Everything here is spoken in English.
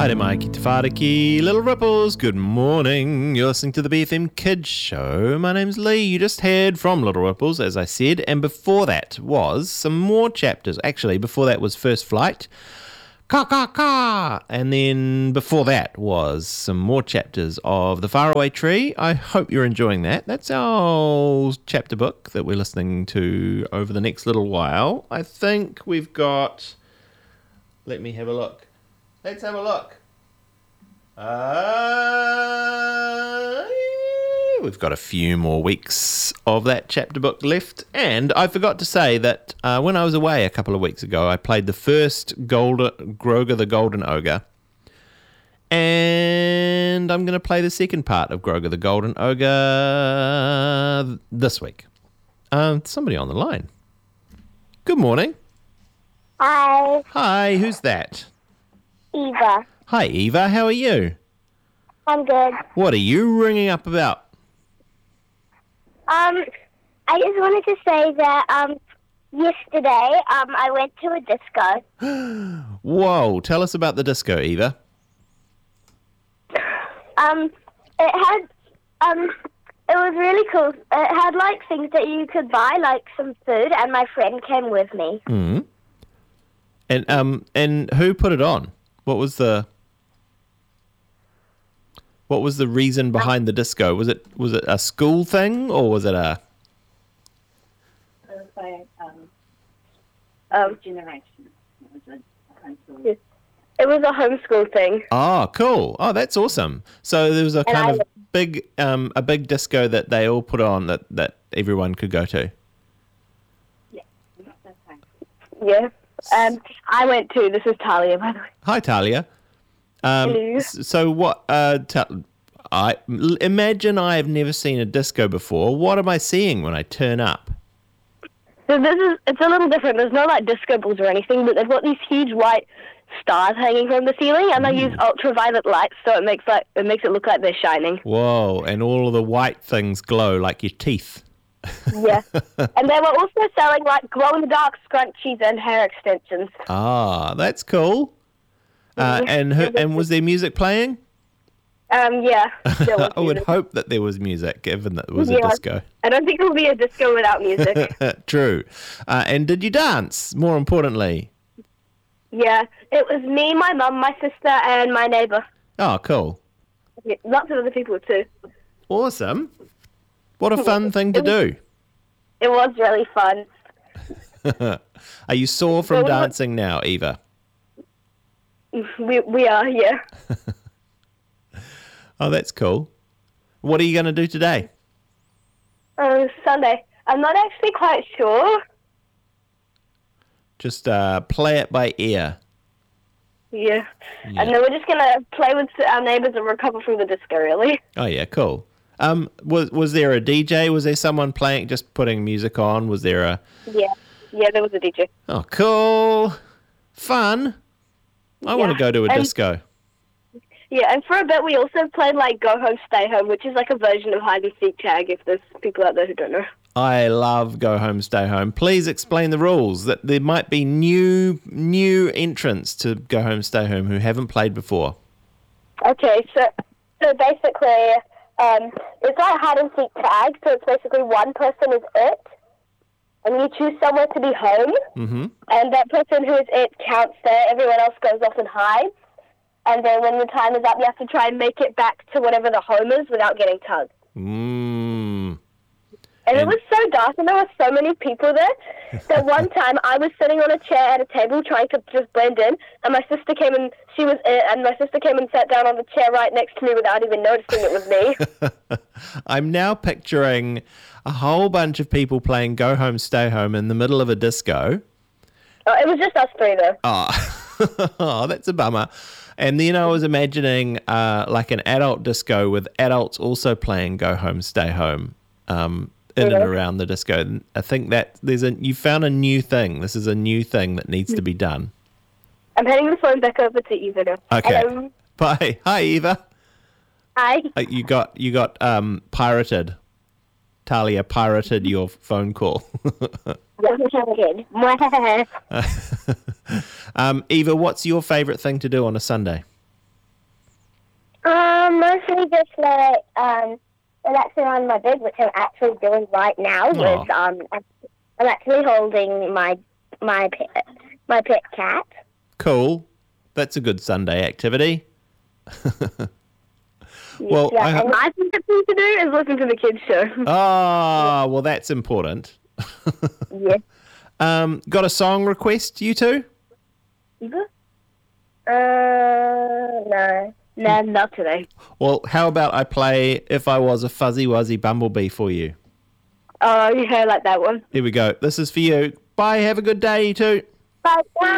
Haere mai ki te whāriki, little ripples, good morning. You're listening to the BFM Kids Show. My name's Lee. You just heard from Little Ripples, as I said, and before that was some more chapters. Actually, before that was First Flight, Ka Ka Ka, and then before that was some more chapters of The Faraway Tree. I hope you're enjoying that. That's our chapter book that we're listening to over the next little while. I think we've got... Let me have a look. Let's have a look. We've got a few more weeks of that chapter book left. And I forgot to say that when I was away a couple of weeks ago, I played the first Groger the Golden Ogre. And I'm going to play the second part of Groger the Golden Ogre this week. Somebody on the line. Good morning. Hi, Hi, who's that? Eva. Hi, Eva. How are you? I'm good. What are you ringing up about? I just wanted to say that yesterday I went to a disco. Whoa, tell us about the disco, Eva. It was really cool. It had like things that you could buy, like some food, and my friend came with me. Mm. And who put it on? What was the reason behind the disco? Was it a school thing or was it a generation? It was a homeschool thing. Oh, cool. Oh, that's awesome. So there was a kind of big disco that they all put on that everyone could go to. Yeah, that's fine. Yeah. I went to. This is Talia, by the way. Hi, Talia. Hello. So what? I imagine I have never seen a disco before. What am I seeing when I turn up? So it's a little different. There's no like disco balls or anything, but they've got these huge white stars hanging from the ceiling, and they use ultraviolet lights, so it makes it look like they're shining. Whoa! And all of the white things glow like your teeth. Yeah. And they were also selling like glow-in-the-dark scrunchies and hair extensions. Ah, that's cool. And was there music playing? Yeah. There was I would music. hope that there was music, given that it was a disco. I don't think it would be a disco without music. True. And did you dance, more importantly? Yeah. It was me, my mum, my sister, and my neighbour. Oh, cool. Yeah, lots of other people too. Awesome. What a fun thing to do. It was really fun. Are you sore from dancing now, Eva? We are, yeah. Oh, that's cool. What are you going to do today? Sunday. I'm not actually quite sure. Just play it by ear. Yeah. And then we're just going to play with our neighbours and recover from the disco, really. Oh, yeah, cool. Was there a DJ? Was there someone playing, just putting music on? Was there a... Yeah, there was a DJ. Oh, cool. Fun. I want to go to a disco. Yeah, and for a bit we also played like Go Home, Stay Home, which is like a version of hide and seek tag, if there's people out there who don't know. I love Go Home, Stay Home. Please explain the rules. That there might be new entrants to Go Home, Stay Home who haven't played before. Okay, so basically, it's like hide and seek tag, so it's basically one person is it, and you choose somewhere to be home, and that person who is it counts there, everyone else goes off and hides, and then when the time is up, you have to try and make it back to whatever the home is without getting tugged. And it was so dark, and there were so many people there, that one time I was sitting on a chair at a table trying to just blend in, and my sister came and sat down on the chair right next to me without even noticing it was me. I'm now picturing a whole bunch of people playing Go Home, Stay Home in the middle of a disco. Oh, it was just us three, though. Oh, that's a bummer. And then I was imagining like an adult disco with adults also playing Go Home, Stay Home in and around the disco. And I think that you found a new thing. This is a new thing that needs to be done. I'm handing the phone back over to Eva now. Okay. Hello. Bye. Hi, Eva. Hi. You got pirated. Talia pirated your phone call. Eva, what's your favourite thing to do on a Sunday? Mostly just like relaxing on my bed, which I'm actually doing right now. Aw. With I'm actually holding my pet cat. Cool. That's a good Sunday activity. Well, Yeah, and my favorite thing to do is listen to the kids' show. well, that's important. Yeah. Got a song request, you two? No, not today. Well, how about I play If I Was a Fuzzy Wuzzy Bumblebee for you? Oh, yeah, I like that one. Here we go. This is for you. Bye. Have a good day, you two. Bye.